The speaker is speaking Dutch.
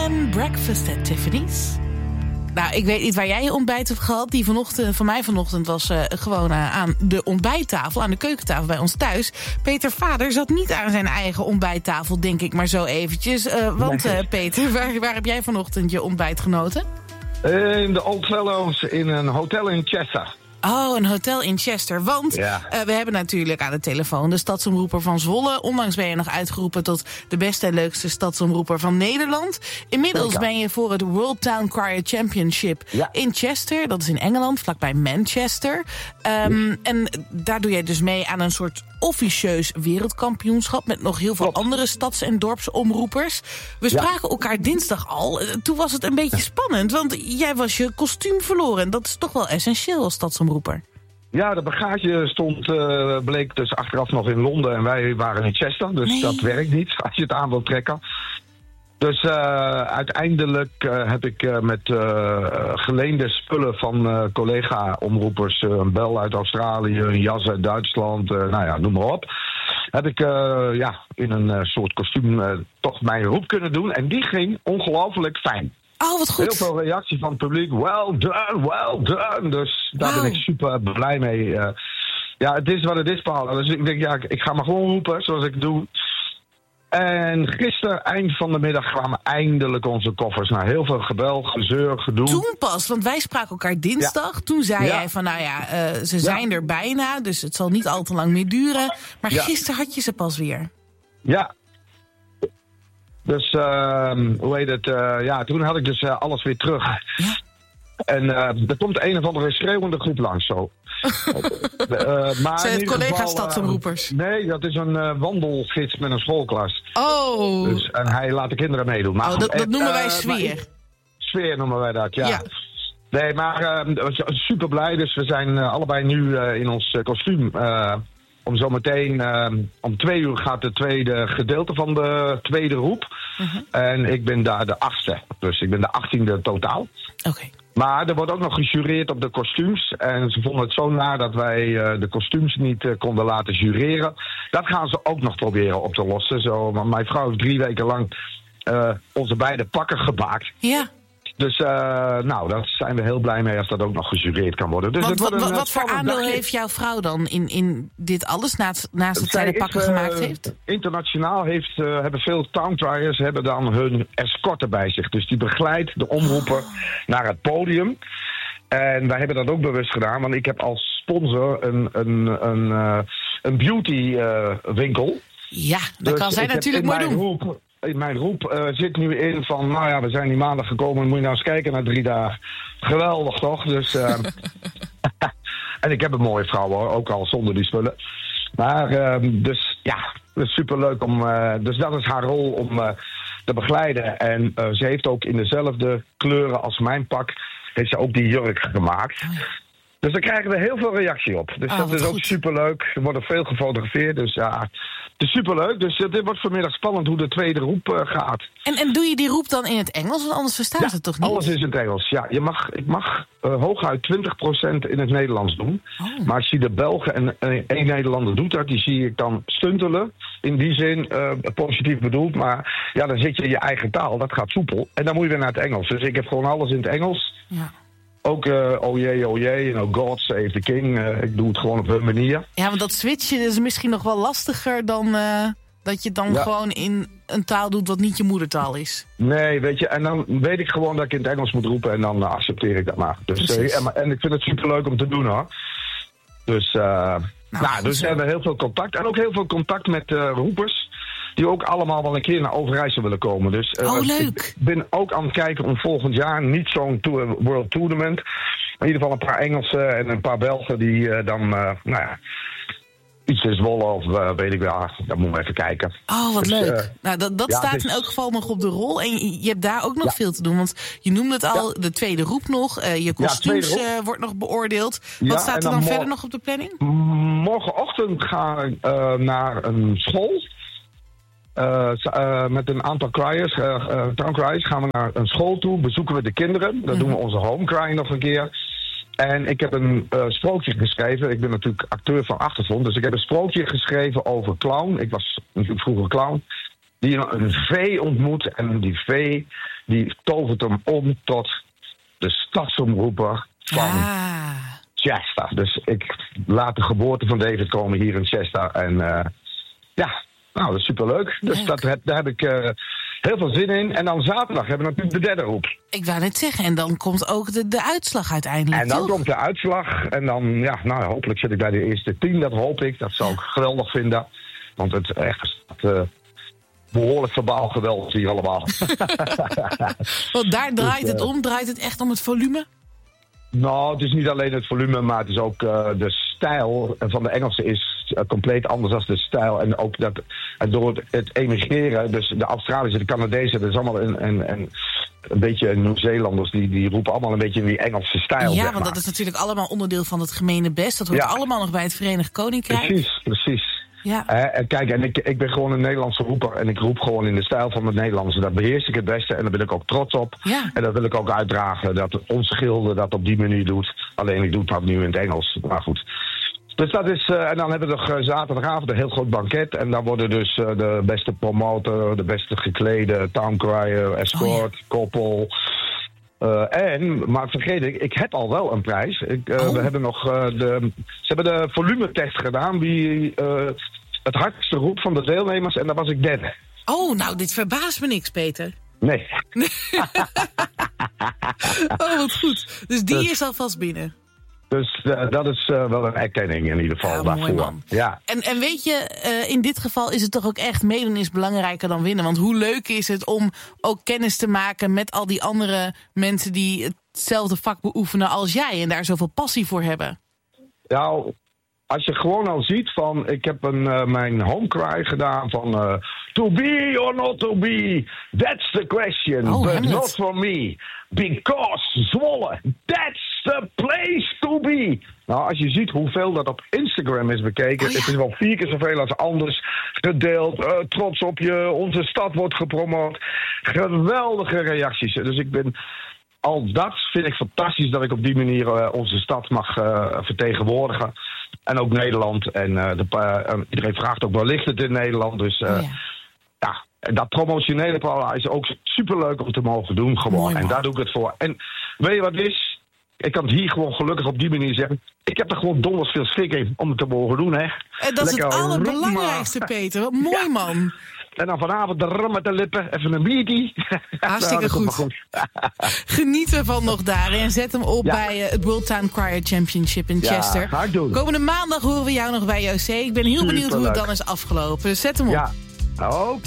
and breakfast at Tiffany's. Nou, ik weet niet waar jij je ontbijt hebt gehad. Die van mij vanochtend was gewoon aan de ontbijttafel, aan de keukentafel bij ons thuis. Peter Vader zat niet aan zijn eigen ontbijttafel, denk ik maar zo eventjes. Peter, waar heb jij vanochtend je ontbijt genoten? In de Old Fellows in een hotel in Chester. Oh, een hotel in Chester. Want we hebben natuurlijk aan de telefoon de stadsomroeper van Zwolle. Onlangs ben je nog uitgeroepen tot de beste en leukste stadsomroeper van Nederland. Inmiddels ben je voor het World Town Crier Championship in Chester. Dat is in Engeland, vlakbij Manchester. En daar doe jij dus mee aan een soort officieus wereldkampioenschap met nog heel veel andere stads- en dorpsomroepers. We spraken elkaar dinsdag al. Toen was het een beetje spannend, want jij was je kostuum verloren. Dat is toch wel essentieel als stadsomroeper. Ja, de bagage bleek dus achteraf nog in Londen en wij waren in Chester. Dus dat werkt niet als je het aan wilt trekken. Dus uiteindelijk heb ik met geleende spullen van collega-omroepers, een bel uit Australië, een jas uit Duitsland, noem maar op. Heb ik in een soort kostuum toch mijn roep kunnen doen. En die ging ongelooflijk fijn. Oh, wat goed. Heel veel reactie van het publiek. Well done. Dus daar ben ik super blij mee. Het is wat het is, Paul. Dus ik denk, ik ga maar gewoon roepen zoals ik doe. En gisteren, eind van de middag, kwamen eindelijk onze koffers. Nou, heel veel gebel, gezeur, gedoe. Toen pas, want wij spraken elkaar dinsdag. Ja. Toen zei jij van, ze zijn er bijna, dus het zal niet al te lang meer duren. Maar gisteren had je ze pas weer. Ja. Dus, toen had ik dus alles weer terug. Ja. En er komt een of andere schreeuwende groep langs zo. Maar zijn het collega's stadsomroepers? Nee, dat is een wandelgids met een schoolklas. Oh. Dus, en hij laat de kinderen meedoen. Maar dat noemen wij sfeer. Sfeer noemen wij dat, ja. Nee, maar super blij. Dus we zijn allebei nu in ons kostuum. Om zometeen, om 2:00 gaat het tweede gedeelte van de tweede roep. Uh-huh. En ik ben daar de 8e. Dus ik ben de 18e totaal. Oké. Maar er wordt ook nog gejureerd op de kostuums. En ze vonden het zo naar dat wij de kostuums niet konden laten jureren. Dat gaan ze ook nog proberen op te lossen. Zo, maar mijn vrouw heeft 3 weken lang onze beide pakken gemaakt. Ja. Dus daar zijn we heel blij mee als dat ook nog gejureerd kan worden. Dus wat voor aandeel heeft jouw vrouw dan in dit alles, naast dat zij de pakken gemaakt heeft? Internationaal hebben veel towncriers dan hun escorte bij zich. Dus die begeleidt de omroeper naar het podium. En wij hebben dat ook bewust gedaan, want ik heb als sponsor een beauty winkel. Ja, dat kan zij natuurlijk mooi doen. In mijn roep zit nu in van, we zijn die maandag gekomen, moet je nou eens kijken na 3 dagen. Geweldig toch? Dus, en ik heb een mooie vrouw hoor, ook al zonder die spullen. Maar dus ja, het is superleuk om, dus dat is haar rol om te begeleiden. En ze heeft ook in dezelfde kleuren als mijn pak, heeft ze ook die jurk gemaakt. Dus daar krijgen we heel veel reactie op. Dus dat is ook superleuk. Er wordt veel gefotografeerd, dus ja, het is superleuk. Dus het wordt vanmiddag spannend hoe de tweede roep gaat. En doe je die roep dan in het Engels? Want anders verstaan ze het toch niet? Alles is in het Engels. Ja, ik mag hooguit 20% in het Nederlands doen. Oh. Maar als je de Belgen en één Nederlander doet dat, die zie ik dan stuntelen. In die zin, positief bedoeld. Maar ja, dan zit je in je eigen taal. Dat gaat soepel. En dan moet je weer naar het Engels. Dus ik heb gewoon alles in het Engels. Ja. Ook oh jee, en God save the king. Ik doe het gewoon op hun manier. Ja, want dat switchen is misschien nog wel lastiger dan dat je dan gewoon in een taal doet wat niet je moedertaal is. Nee, weet je, en dan weet ik gewoon dat ik in het Engels moet roepen en dan accepteer ik dat maar. Dus, en ik vind het superleuk om te doen hoor. Dus, dus we hebben heel veel contact. En ook heel veel contact met roepers. Die ook allemaal wel een keer naar Overijssel willen komen. Dus leuk. Ik ben ook aan het kijken om volgend jaar niet zo'n World Tournament. In ieder geval een paar Engelsen en een paar Belgen die dan, iets in Zwolle of weet ik wel. Dan moeten we even kijken. Oh, wat dus, leuk. Dat staat in elk geval nog op de rol. En je hebt daar ook nog veel te doen. Want je noemde het al, de tweede roep nog. Je kostuums wordt nog beoordeeld. Wat staat er dan verder nog op de planning? Morgenochtend ga ik naar een school. Met een aantal criers, towncriers, gaan we naar een school toe, bezoeken we de kinderen. Dan doen we onze home cry nog een keer. En ik heb een sprookje geschreven. Ik ben natuurlijk acteur van achtergrond, dus ik heb een sprookje geschreven over clown. Ik was natuurlijk vroeger clown. Die een vee ontmoet en die vee die tovert hem om tot de stadsomroeper van Chester. Dus ik laat de geboorte van David komen hier in Chester. En dat is superleuk. Dus daar heb ik heel veel zin in. En dan zaterdag hebben we natuurlijk de derde roep. Ik wou net zeggen, en dan komt ook de uitslag uiteindelijk, En dan toch? komt de uitslag. En dan, hopelijk zit ik bij de eerste 10. Dat hoop ik. Dat zou ik geweldig vinden. Want het echt behoorlijk verbaal geweldig hier allemaal. Want daar draait het om. Draait het echt om het volume? Nou, het is niet alleen het volume, maar het is ook de stijl van de Engelsen is compleet anders dan de stijl. En ook dat door het emigreren, dus de Australische, de Canadezen, dat is allemaal een beetje Nieuw-Zeelanders, die roepen allemaal een beetje in die Engelse stijl. Ja, want dat is natuurlijk allemaal onderdeel van het gemene best. Dat hoort allemaal nog bij het Verenigd Koninkrijk. Precies. Ja. Kijk, en ik ben gewoon een Nederlandse roeper en ik roep gewoon in de stijl van het Nederlandse. Dat beheers ik het beste en daar ben ik ook trots op. Ja. En dat wil ik ook uitdragen, dat onze gilde dat op die manier doet. Alleen ik doe het nu in het Engels, maar goed. Dus dat is, en dan hebben we nog zaterdagavond een heel groot banket. En dan worden dus de beste promotor, de beste geklede, towncrier, escort, koppel. Maar vergeet ik heb al wel een prijs. We hebben nog ze hebben de volumetest gedaan wie het hardste roept van de deelnemers en daar was ik derde. Oh, nou, dit verbaast me niks, Peter. Nee. Oh, wat goed. Dus die is alvast binnen. Dus dat is wel een erkenning in ieder geval daarvoor. Mooi man. Ja. En weet je, in dit geval is het toch ook echt meedoen is belangrijker dan winnen. Want hoe leuk is het om ook kennis te maken met al die andere mensen die hetzelfde vak beoefenen als jij en daar zoveel passie voor hebben? Nou, als je gewoon al ziet van, ik heb mijn homecry gedaan van to be or not to be, that's the question, but not for me. Because Zwolle, that's the place to be. Nou, als je ziet hoeveel dat op Instagram is bekeken, het is wel 4 keer zoveel als anders gedeeld. Trots op je, onze stad wordt gepromoot. Geweldige reacties. Dus ik ben, al dat vind ik fantastisch dat ik op die manier onze stad mag vertegenwoordigen. En ook Nederland. En iedereen vraagt ook, waar ligt het in Nederland? Dus en dat promotionele programma is ook superleuk om te mogen doen gewoon. Mooi, en daar doe ik het voor. En weet je wat het is? Ik kan het hier gewoon gelukkig op die manier zeggen. Ik heb er gewoon donders veel schik in om het te mogen doen, hè. En dat is het allerbelangrijkste, Peter. Wat mooi, man. En dan vanavond de rum met de lippen, even een biertje. Hartstikke goed. Geniet ervan nog daar en zet hem op bij het World Town Crier Championship in Chester. Ga ik doen. Komende maandag horen we jou nog bij JOC. Ik ben heel benieuwd hoe het dan is afgelopen. Dus zet hem op. Ja, oké.